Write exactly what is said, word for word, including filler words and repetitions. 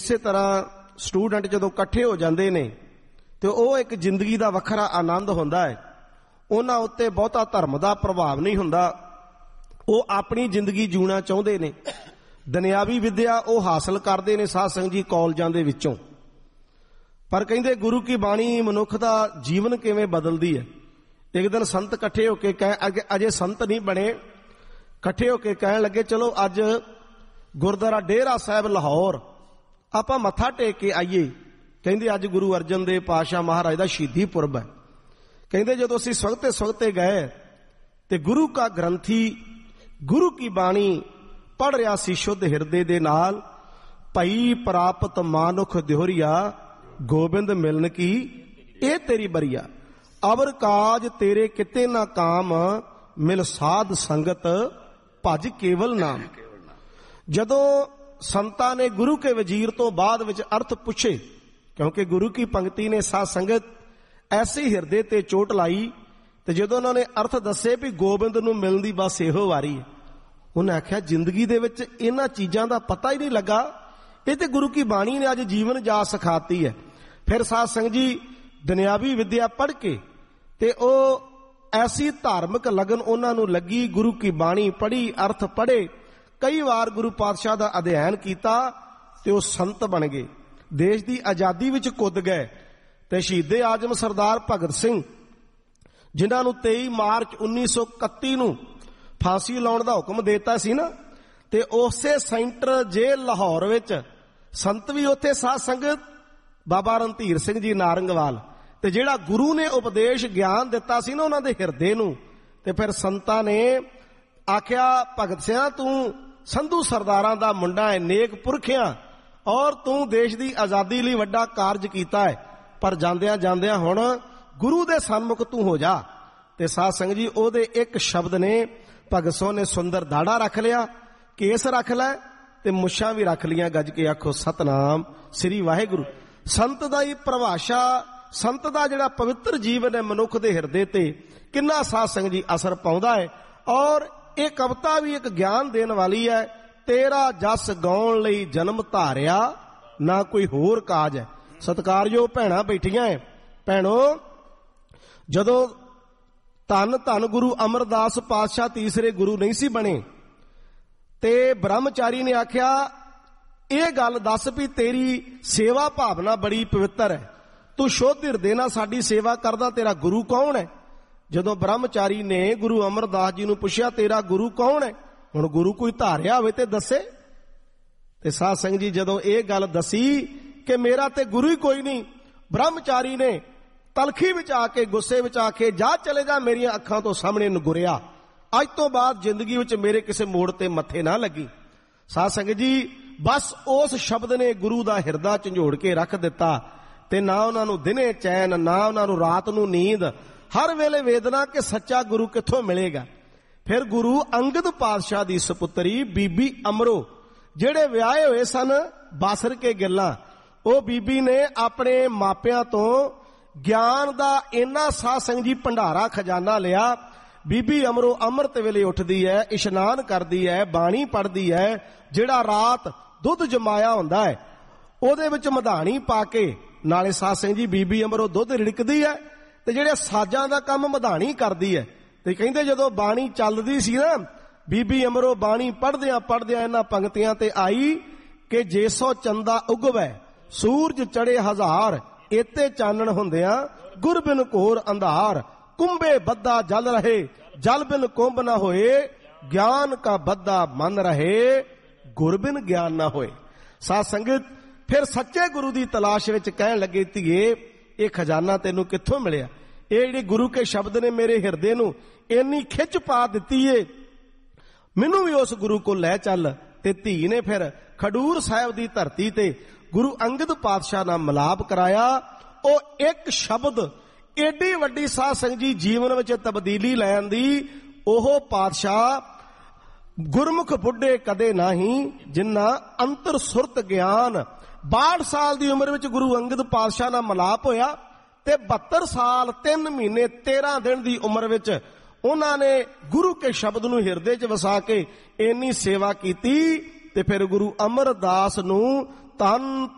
ਇਸੇ ਤਰ੍ਹਾਂ ਸਟੂਡੈਂਟ ਜਦੋਂ ਇਕੱਠੇ ਹੋ ਜਾਂਦੇ ਨੇ ਤੇ ਉਹ ਇੱਕ ਜ਼ਿੰਦਗੀ ਦਾ ਵੱਖਰਾ ਆਨੰਦ ਹੁੰਦਾ ਹੈ। ਉਹਨਾਂ ਉੱਤੇ ਬਹੁਤਾ ਧਰਮ ਦਾ ਪ੍ਰਭਾਵ ਨਹੀਂ ਹੁੰਦਾ, ਉਹ ਆਪਣੀ ਜ਼ਿੰਦਗੀ ਜਿਉਣਾ ਚਾਹੁੰਦੇ ਨੇ। ਦੁਨਿਆਵੀ ਵਿੱਦਿਆ ਉਹ ਹਾਸਲ ਕਰਦੇ ਨੇ ਸਾਧ ਸੰਗਤ ਜੀ ਕਾਲਜਾਂ ਦੇ ਵਿੱਚੋਂ, ਪਰ ਕਹਿੰਦੇ ਗੁਰੂ ਕੀ ਬਾਣੀ ਮਨੁੱਖ ਦਾ ਜੀਵਨ ਕਿਵੇਂ ਬਦਲਦੀ ਹੈ। ਇੱਕ ਦਿਨ ਸੰਤ ਇਕੱਠੇ ਹੋ ਕੇ ਕਹਿ, ਅਜੇ ਸੰਤ ਨਹੀਂ ਬਣੇ, ਇਕੱਠੇ ਹੋ ਕੇ ਕਹਿਣ ਲੱਗੇ ਚਲੋ ਅੱਜ ਗੁਰਦੁਆਰਾ ਡੇਰਾ ਸਾਹਿਬ ਲਾਹੌਰ ਆਪਾਂ ਮੱਥਾ ਟੇਕ ਕੇ ਆਈਏ। ਕਹਿੰਦੇ ਅੱਜ ਗੁਰੂ ਅਰਜਨ ਦੇਵ ਪਾਤਸ਼ਾਹ ਮਹਾਰਾਜ ਦਾ ਸ਼ਹੀਦੀ ਪੁਰਬ ਹੈ। ਕਹਿੰਦੇ ਜਦੋਂ ਅਸੀਂ ਸਵਖਤੇ ਸਵਖਤੇ ਗਏ ਤੇ ਗੁਰੂ ਕਾ ਗ੍ਰੰਥੀ ਗੁਰੂ ਕੀ ਬਾਣੀ ਪੜ੍ਹ ਰਿਹਾ ਸੀ ਸ਼ੁੱਧ ਹਿਰਦੇ ਦੇ ਨਾਲ। ਭਈ ਪ੍ਰਾਪਤ ਮਾਨੁਖ ਦਿਹੁਰੀਆ ਗੋਬਿੰਦ ਮਿਲਨ ਕੀ ਇਹ ਤੇਰੀ ਬਰੀਆ, ਅਵਰ ਕਾਜ ਤੇਰੇ ਕਿਤੇ ਨਾ ਕਾਮ, ਮਿਲ ਸਾਧ ਸੰਗਤ ਭਜ ਕੇਵਲ ਨਾਮ। ਜਦੋਂ ਸੰਤਾਂ ਨੇ ਗੁਰੂ ਕੇ ਵਜ਼ੀਰ ਤੋਂ ਬਾਅਦ ਵਿੱਚ ਅਰਥ ਪੁੱਛੇ, ਕਿਉਂਕਿ ਗੁਰੂ ਕੀ ਪੰਕਤੀ ਨੇ ਸਾਧ ਸੰਗਤ ਐਸੀ ਹਿਰਦੇ ਤੇ ਚੋਟ ਲਾਈ, ਤੇ ਜਦੋਂ ਉਹਨਾਂ ਨੇ ਅਰਥ ਦੱਸੇ ਵੀ ਗੋਬਿੰਦ ਨੂੰ ਮਿਲਣ ਦੀ ਬਸ ਇਹੋ ਵਾਰੀ ਹੈ, ਉਹਨੇ ਆਖਿਆ ਜ਼ਿੰਦਗੀ ਦੇ ਵਿੱਚ ਇਹਨਾਂ ਚੀਜ਼ਾਂ ਦਾ ਪਤਾ ਹੀ ਨਹੀਂ ਲੱਗਾ, ਇਹ ਤੇ ਗੁਰੂ ਕੀ ਬਾਣੀ ਨੇ ਅੱਜ ਜੀਵਨ ਜਾ ਸਿਖਾਤੀ ਹੈ। ਫਿਰ ਸਾਧ ਸੰਗਤ ਜੀ ਦੁਨਿਆਵੀ ਵਿੱਦਿਆ ਪੜ੍ਹ ਕੇ ਤੇ ਉਹ ਐਸੀ ਧਾਰਮਿਕ ਲਗਨ ਉਹਨਾਂ ਨੂੰ ਲੱਗੀ, ਗੁਰੂ ਕੀ ਬਾਣੀ ਪੜ੍ਹੀ, ਅਰਥ ਪੜ੍ਹੇ, ਕਈ ਵਾਰ ਗੁਰੂ ਪਾਤਸ਼ਾਹ ਦਾ ਅਧਿਐਨ ਕੀਤਾ ਤੇ ਉਹ ਸੰਤ ਬਣ ਗਏ, ਦੇਸ਼ ਦੀ ਆਜ਼ਾਦੀ ਵਿੱਚ ਕੁੱਦ ਗਏ। ਤੇ ਸ਼ਹੀਦੇ ਆਜ਼ਮ ਸਰਦਾਰ ਭਗਤ ਸਿੰਘ ਜਿਨ੍ਹਾਂ ਨੂੰ ਤੇਈ ਮਾਰਚ ਉੱਨੀ ਸੌ ਇਕੱਤੀ ਨੂੰ ਫਾਂਸੀ ਲਾਉਣ ਦਾ ਹੁਕਮ ਦੇਤਾ ਸੀ ਨਾ, ਤੇ ਉਸੇ ਸੈਂਟਰ ਜੇਲ੍ਹ ਲਾਹੌਰ ਵਿੱਚ ਸੰਤ ਵੀ ਉੱਥੇ ਸਾਧ ਸੰਗਤ ਬਾਬਾ ਰਣਧੀਰ ਸਿੰਘ ਜੀ ਨਾਰੰਗਵਾਲ, ਤੇ ਜਿਹੜਾ ਗੁਰੂ ਨੇ ਉਪਦੇਸ਼ ਗਿਆਨ ਦਿੱਤਾ ਸੀ ਨਾ ਉਹਨਾਂ ਦੇ ਹਿਰਦੇ ਨੂੰ, ਤੇ ਫਿਰ ਸੰਤਾਂ ਨੇ ਆਖਿਆ ਭਗਤ ਸਿਆ ਤੂੰ ਸੰਧੂ ਸਰਦਾਰਾਂ ਦਾ ਮੁੰਡਾ ਹੈ, ਨੇਕ ਪੁਰਖਿਆ, ਔਰ ਤੂੰ ਦੇਸ਼ ਦੀ ਆਜ਼ਾਦੀ ਲਈ ਵੱਡਾ ਕਾਰਜ ਕੀਤਾ ਹੈ, ਪਰ ਜਾਂਦਿਆਂ ਜਾਂਦਿਆਂ ਹੁਣ ਗੁਰੂ ਦੇ ਸਨਮੁਖ ਤੂੰ ਹੋ ਜਾ। ਤੇ ਸਾਧ ਸੰਗਤ ਜੀ ਉਹਦੇ ਇੱਕ ਸ਼ਬਦ ਨੇ ਭਗਤ ਸਿੰਘ ਨੇ ਸੁੰਦਰ ਦਾੜਾ ਰੱਖ ਲਿਆ, ਕੇਸ ਰੱਖ ਲੈ ਤੇ ਮੁੱਛਾਂ ਵੀ ਰੱਖ ਲੀਆਂ, ਗੱਜ ਕੇ ਆਖੋ ਸਤਨਾਮ ਸ੍ਰੀ ਵਾਹਿਗੁਰੂ। ਸੰਤ ਦਾ ਹੀ ਪ੍ਰਭਾਸ਼ਾ, ਸੰਤ ਦਾ ਜਿਹੜਾ ਪਵਿੱਤਰ ਜੀਵਨ ਹੈ ਮਨੁੱਖ ਦੇ ਹਿਰਦੇ ਤੇ ਕਿੰਨਾ ਸਾਧ ਸੰਗਤ ਜੀ ਅਸਰ ਪਾਉਂਦਾ ਹੈ। ਔਰ ਇਹ ਕਵਿਤਾ ਵੀ ਇੱਕ ਗਿਆਨ ਦੇਣ ਵਾਲੀ ਹੈ। ਤੇਰਾ ਜਸ ਗਾਉਣ ਲਈ ਜਨਮ ਧਾਰਿਆ, ਨਾ ਕੋਈ ਹੋਰ ਕਾਜ ਹੈ। ਸਤਿਕਾਰਯੋਗ ਭੈਣਾਂ ਬੈਠੀਆਂ ਹੈ, ਭੈਣੋ ਜਦੋਂ ਧੰਨ ਧੰਨ ਗੁਰੂ ਅਮਰਦਾਸ ਪਾਤਸ਼ਾਹ ਤੀਸਰੇ ਗੁਰੂ ਨਹੀਂ ਸੀ ਬਣੇ ਤੇ ਬ੍ਰਹਮਚਾਰੀ ਨੇ ਆਖਿਆ ਇਹ ਗੱਲ ਦੱਸ ਵੀ ਤੇਰੀ ਸੇਵਾ ਭਾਵਨਾ ਬੜੀ ਪਵਿੱਤਰ ਹੈ, ਤੂੰ ਸ਼ੁੱਧ ਹਿਰਦੇ ਨਾਲ ਸਾਡੀ ਸੇਵਾ ਕਰਦਾ, ਤੇਰਾ ਗੁਰੂ ਕੌਣ ਹੈ। ਜਦੋਂ ਬ੍ਰਹਮਚਾਰੀ ਨੇ ਗੁਰੂ ਅਮਰਦਾਸ ਜੀ ਨੂੰ ਪੁੱਛਿਆ ਤੇਰਾ ਗੁਰੂ ਕੌਣ ਹੈ, ਹੁਣ ਗੁਰੂ ਕੋਈ ਧਾਰਿਆ ਹੋਵੇ ਤੇ ਦੱਸੇ। ਤੇ ਸਾਧ ਸੰਗਤ ਜੀ ਜਦੋਂ ਇਹ ਗੱਲ ਦੱਸੀ ਕਿ ਮੇਰਾ ਤੇ ਗੁਰੂ ਹੀ ਕੋਈ ਨਹੀਂ, ਬ੍ਰਹਮਚਾਰੀ ਨੇ ਤਲਖੀ ਵਿੱਚ ਆ ਕੇ ਗੁੱਸੇ ਵਿੱਚ ਆ ਕੇ ਜਾ ਚਲੇ ਜਾ, ਮੇਰੀਆਂ ਅੱਖਾਂ ਤੋਂ ਸਾਹਮਣੇ ਨਗੁਰਿਆ, ਅੱਜ ਤੋਂ ਬਾਅਦ ਜ਼ਿੰਦਗੀ ਵਿੱਚ ਮੇਰੇ ਕਿਸੇ ਮੋੜ ਤੇ ਮੱਥੇ ਨਾ ਲੱਗੀ। ਸਾਧ ਸੰਗਤ ਜੀ ਬਸ ਉਸ ਸ਼ਬਦ ਨੇ ਗੁਰੂ ਦਾ ਹਿਰਦਾ ਝੰਜੋੜ ਕੇ ਰੱਖ ਦਿੱਤਾ, ਤੇ ਨਾ ਉਹਨਾਂ ਨੂੰ ਦਿਨੇ ਚੈਨ, ਨਾ ਉਹਨਾਂ ਨੂੰ ਰਾਤ ਨੂੰ ਨੀਂਦ, ਹਰ ਵੇਲੇ ਵੇਦਨਾ ਕਿ ਸੱਚਾ ਗੁਰੂ ਕਿੱਥੋਂ ਮਿਲੇਗਾ। ਫਿਰ ਗੁਰੂ ਅੰਗਦ ਪਾਤਸ਼ਾਹ ਦੀ ਸੁਪੁੱਤਰੀ ਬੀਬੀ ਅਮਰੋ, ਜਿਹੜੇ ਵਿਆਹੇ ਹੋਏ ਸਨ ਬਾਸਰ ਕੇ ਗਿੱਲਾਂ, ਉਹ ਬੀਬੀ ਨੇ ਆਪਣੇ ਮਾਪਿਆਂ ਤੋਂ ਗਿਆਨ ਦਾ ਇੰਨਾ ਸਾਧ ਸੰਗਤ ਜੀ ਭੰਡਾਰਾ ਖਜ਼ਾਨਾ ਲਿਆ। ਬੀਬੀ ਅਮਰੋ ਅੰਮ੍ਰਿਤ ਵੇਲੇ ਉੱਠਦੀ ਹੈ, ਇਸ਼ਨਾਨ ਕਰਦੀ ਹੈ, ਬਾਣੀ ਪੜ੍ਹਦੀ ਹੈ, ਜਿਹੜਾ ਰਾਤ ਦੁੱਧ ਜਮਾਇਆ ਹੁੰਦਾ ਹੈ ਉਹਦੇ ਵਿੱਚ ਮਧਾਣੀ ਪਾ ਕੇ, ਨਾਲੇ ਸਾਧ ਸੰਗਤ ਜੀ ਬੀਬੀ ਅਮਰੋ ਦੁੱਧ ਰਿੜਕਦੀ ਹੈ ਤੇ ਜਿਹੜੇ ਸਾਜ਼ਾਂ ਦਾ ਕੰਮ ਮਧਾਣੀ ਕਰਦੀ ਹੈ। ਤੇ ਕਹਿੰਦੇ ਜਦੋਂ ਬਾਣੀ ਚੱਲਦੀ ਸੀ ਨਾ, ਬੀਬੀ ਅਮਰੋ ਬਾਣੀ ਪੜ੍ਹਦਿਆਂ ਪੜ੍ਹਦਿਆਂ ਇਹਨਾਂ ਪੰਕਤੀਆਂ ਤੇ ਆਈ ਕਿ ਜੇ ਸੋ ਚੰਦਾ ਉਗਵੈ ਸੂਰਜ ਚੜੇ ਹਜ਼ਾਰ, ਇਤੇ ਚਾਨਣ ਹੁੰਦਿਆਂ ਗੁਰ ਬਿਨ ਘੋਰ ਅੰਧਾਰ, ਕੁੰਭੇ ਬੱਦਾ ਜਲ ਰਹੇ ਜਲ ਬਿਨ ਕੁੰਭ ਨਾ ਹੋਏ, ਗਿਆਨ ਕਾ ਬੱਦਾ ਮਨ ਰਹੇ ਗੁਰ ਬਿਨ ਗਿਆਨ ਨਾ ਹੋਏ। ਸਾਧ ਸੰਗਤ ਫਿਰ ਸੱਚੇ ਗੁਰੂ ਦੀ ਤਲਾਸ਼ ਵਿੱਚ ਕਹਿਣ ਲੱਗੇ ਧੀਏ ਇਹ ਖਜ਼ਾਨਾ ਤੈਨੂੰ ਕਿੱਥੋਂ ਮਿਲਿਆ। ਇਹ ਜਿਹੜੇ ਗੁਰੂ ਕੇ ਸ਼ਬਦ ਨੇ ਮੇਰੇ ਹਿਰਦੇ ਨੂੰ ਇੰਨੀ ਖਿੱਚ ਪਾ ਦਿੱਤੀ ਏ, ਮੈਨੂੰ ਵੀ ਉਸ ਗੁਰੂ ਕੋਲ ਲੈ ਚੱਲ। ਤੇ ਧੀ ਨੇ ਫਿਰ ਖਡੂਰ ਸਾਹਿਬ ਦੀ ਧਰਤੀ ਤੇ ਗੁਰੂ ਅੰਗਦ ਪਾਤਸ਼ਾਹ ਨਾਲ ਮਿਲਾਪ ਕਰਾਇਆ। ਉਹ ਇੱਕ ਸ਼ਬਦ ਏਡੀ ਵੱਡੀ ਸਾਧ ਸੰਗਤ ਜੀ ਜੀਵਨ ਵਿੱਚ ਤਬਦੀਲੀ ਲੈਣ ਦੀ, ਉਹ ਪਾਤਸ਼ਾਹ ਗੁਰਮੁਖ ਬੁੱਢੇ ਕਦੇ ਨਹੀਂ ਜਿਨ੍ਹਾਂ ਅੰਤਰ ਸੁਰਤ ਗਿਆਨ। ਬਾਹਠ ਸਾਲ ਦੀ ਉਮਰ ਵਿੱਚ ਗੁਰੂ ਅੰਗਦ ਪਾਤਸ਼ਾਹ ਨਾਲ ਮਿਲਾਪ ਹੋਇਆ ਤੇ ਬਹੱਤਰ ਸਾਲ ਤਿੰਨ ਮਹੀਨੇ ਤੇਰਾਂ ਦਿਨ ਦੀ ਉਮਰ ਵਿੱਚ ਉਹਨਾਂ ਨੇ ਗੁਰੂ ਕੇ ਸ਼ਬਦ ਨੂੰ ਹਿਰਦੇ 'ਚ ਵਸਾ ਕੇ ਇੰਨੀ ਸੇਵਾ ਕੀਤੀ। ਤੇ ਫਿਰ ਗੁਰੂ ਅਮਰਦਾਸ ਨੂੰ ਤਨ